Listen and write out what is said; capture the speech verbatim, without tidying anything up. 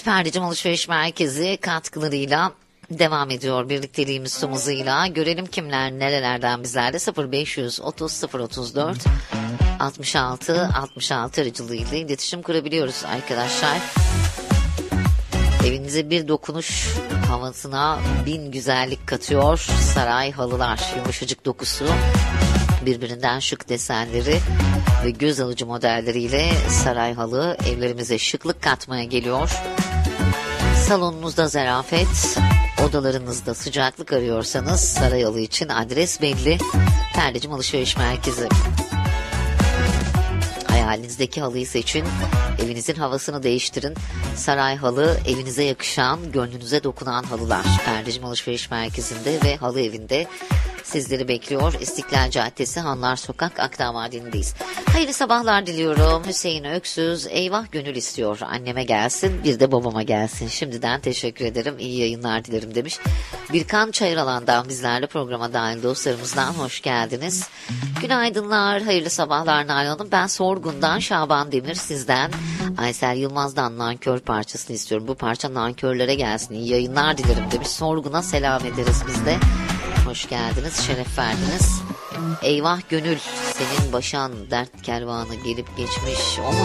Evet, Perdecim Alışveriş Merkezi katkılarıyla devam ediyor birlikteliğimiz tüm hızıyla. Görelim kimler nerelerden bizlerle. Sıfır beş otuz sıfır otuz dört altmış altı altmış altı aracılığıyla iletişim kurabiliyoruz arkadaşlar. Evinize bir dokunuş, havasına bin güzellik katıyor saray halılar. Yumuşacık dokusu, birbirinden şık desenleri ve göz alıcı modelleriyle saray halı evlerimize şıklık katmaya geliyor. Salonunuzda zarafet, odalarınızda sıcaklık arıyorsanız saray halı için adres belli. Perdecim Alışveriş Merkezi. Hayalinizdeki halıyı seçin, evinizin havasını değiştirin. Saray halı, evinize yakışan, gönlünüze dokunan halılar. Perdecim Alışveriş Merkezi'nde ve halı evinde sizleri bekliyor. İstiklal Caddesi, Hanlar Sokak, Akdağ Madeni'ndeyiz. Hayırlı sabahlar diliyorum. Hüseyin Öksüz, eyvah gönül istiyor. Anneme gelsin, bir de babama gelsin. Şimdiden teşekkür ederim. İyi yayınlar dilerim demiş. Birkan Çayıralan'dan bizlerle programa dahil dostlarımızdan hoş geldiniz. Günaydınlar, hayırlı sabahlar Nalan Hanım. Ben Sorgun'dan Şaban Demir, sizden Aysel Yılmaz'dan Nankör parçasını istiyorum. Bu parça nankörlere gelsin. İyi yayınlar dilerim demiş. Sorgun'a selam ederiz biz de. Hoş geldiniz, şeref verdiniz. Eyvah gönül, senin başan dert kervanı gelip geçmiş. O mu